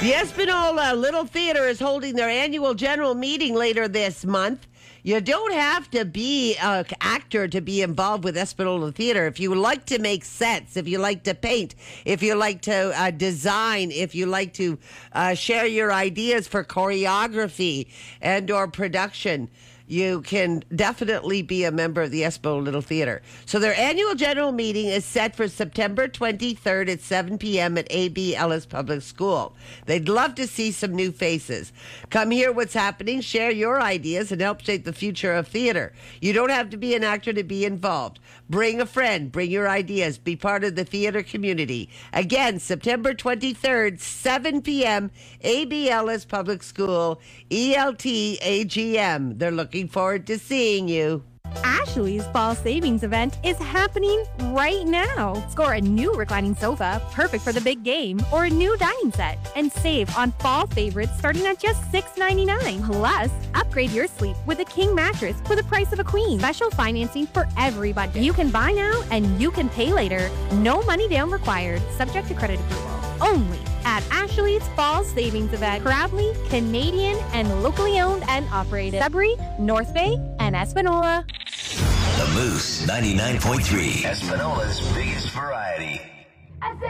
The Espanola Little Theater is holding their annual general meeting later this month. You don't have to be an actor to be involved with Espanola Theater. If you like to make sets, if you like to paint, if you like to design, if you like to share your ideas for choreography and or production, you can definitely be a member of the Espanola Little Theater. So their annual general meeting is set for September 23rd at 7 p.m. at A.B. Ellis Public School. They'd love to see some new faces. Come hear what's happening, share your ideas, and help shape the future of theater. You don't have to be an actor to be involved. Bring a friend, bring your ideas, be part of the theater community. Again, September 23rd, 7 p.m., A.B. Ellis Public School, ELT AGM. They're looking forward to seeing you. Ashley's Fall Savings event is happening right now. Score a new reclining sofa, perfect for the big game, or a new dining set, and save on fall favorites starting at just $6.99. Plus, upgrade your sleep with a king mattress for the price of a queen. Special financing for every budget. You can buy now and you can pay later. No money down required. Subject to credit approval. Only at Ashley's Fall Savings event. Proudly Canadian and locally owned and operated. Sudbury, North Bay, and Espanola. The Moose 99.3. Espanola's biggest variety. I said